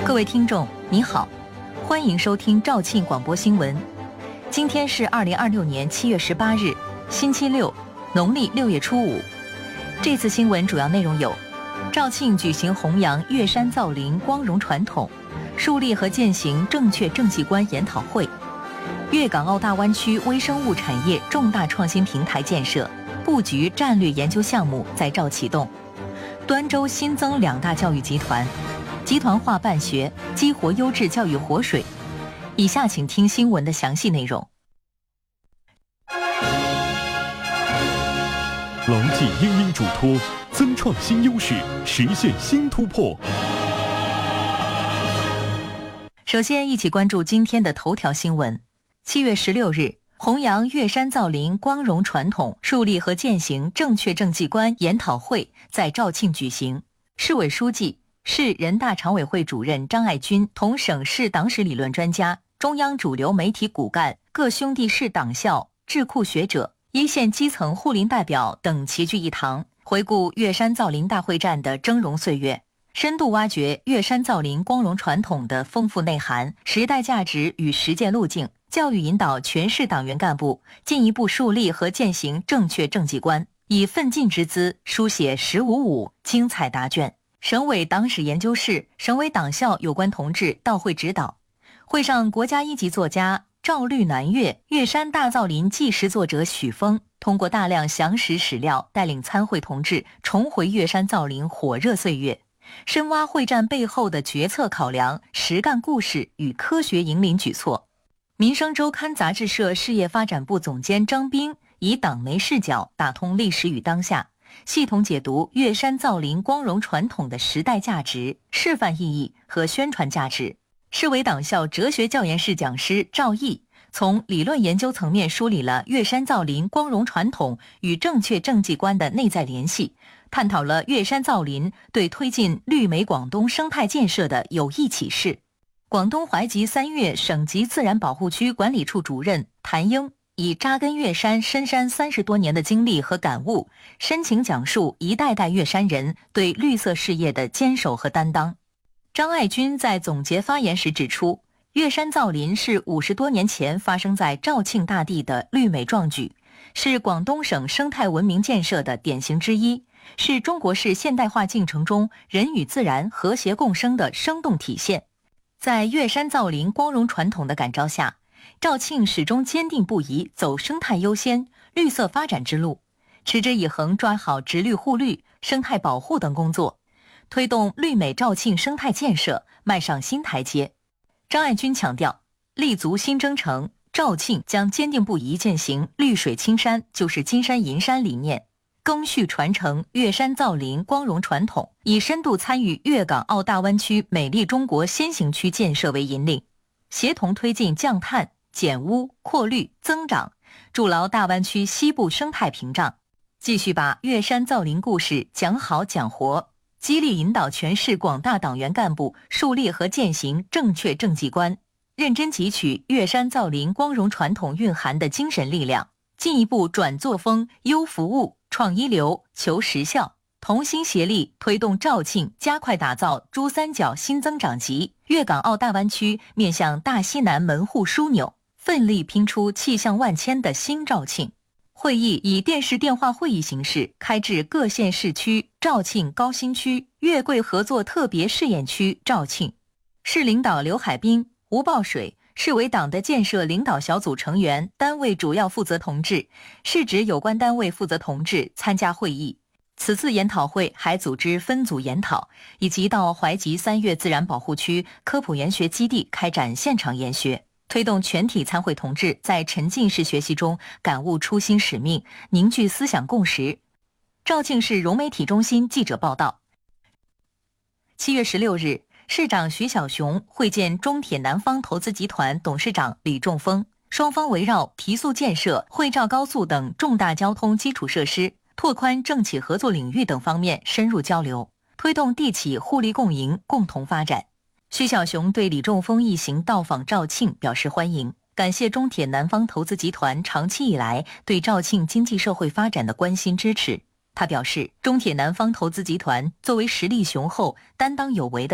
各位听众，你好，欢迎收听肇庆广播新闻。今天是2026年7月18日，星期六，农历6月初5。这次新闻主要内容有：肇庆举行弘扬越山造林光荣传统，树立和践行正确政绩观研讨会；粤港澳大湾区微生物产业重大创新平台建设布局战略研究项目在肇启动；端州新增2大教育集团，集团化办学，激活优质教育活水。以下请听新闻的详细内容。 牢记因应嘱托，增创新优势，实现新突破。 首先一起关注今天的头条新闻。7月16日，弘扬越山造林光荣传统，树立和践行正确政绩观研讨会在肇庆举行。市委书记、市人大常委会主任张爱军同省市党史理论专家、中央主流媒体骨干、各兄弟市党校、智库学者、一线基层护林代表等齐聚一堂，回顾越山造林大会战的峥嵘岁月，深度挖掘越山造林光荣传统的丰富内涵、时代价值与实践路径，教育引导全市党员干部进一步树立和践行正确政绩观，以奋进之姿书写“15·5”精彩答卷。省委党史研究室、省委党校有关同志到会指导。会上，国家一级作家赵绿南岳、越山大造林纪实作者许峰通过大量详实史料，带领参会同志重回越山造林火热岁月，深挖会战背后的决策考量、实干故事与科学引领举措。民生周刊杂志社事业发展部总监张斌以党媒视角打通历史与当下，系统解读越山造林光荣传统的时代价值、示范意义和宣传价值。市委党校哲学教研室讲师赵毅从理论研究层面梳理了越山造林光荣传统与正确政绩观的内在联系，探讨了越山造林对推进绿美广东生态建设的有益启示。广东怀集3月省级自然保护区管理处主任谭英以扎根越山深山30多年的经历和感悟，深情讲述一代代越山人对绿色事业的坚守和担当。张爱军在总结发言时指出，越山造林是50多年前发生在肇庆大地的绿美壮举，是广东省生态文明建设的典型之一，是中国式现代化进程中人与自然和谐共生的生动体现。在越山造林光荣传统的感召下，肇庆始终坚定不移走生态优先、绿色发展之路，持之以恒抓好植绿护绿、生态保护等工作，推动绿美肇庆生态建设迈上新台阶。张爱军强调，立足新征程，肇庆将坚定不移践行绿水青山就是金山银山理念，赓续传承越山造林光荣传统，以深度参与粤港澳大湾区美丽中国先行区建设为引领，协同推进降碳、减污、扩绿、增长，筑牢大湾区西部生态屏障，继续把越山造林故事讲好讲活，激励引导全市广大党员干部树立和践行正确政绩观，认真汲取越山造林光荣传统蕴含的精神力量，进一步转作风、优服务、创一流、求实效，同心协力推动肇庆加快打造珠三角新增长极、粤港澳大湾区面向大西南门户枢纽，奋力拼出气象万千的新肇庆。会议以电视电话会议形式开至各县市区肇庆高新区、粤桂合作特别试验区肇庆。市领导刘海滨、吴报水、市委党的建设领导小组成员、单位主要负责同志、市直有关单位负责同志参加会议。此次研讨会还组织分组研讨，以及到怀集3月自然保护区科普研学基地开展现场研学，推动全体参会同志在沉浸式学习中感悟初心使命，凝聚思想共识。肇庆市融媒体中心记者报道。7月16日，市长徐小雄会见中铁南方投资集团董事长李仲峰，双方围绕提速建设、会肇高速等重大交通基础设施、拓宽政企合作领域等方面深入交流，推动地企互利共赢、共同发展。徐小雄对李仲峰一行到访肇庆表示欢迎，感谢中铁南方投资集团长期以来对肇庆经济社会发展的关心支持。他表示，中铁南方投资集团作为实力雄厚、担当有为的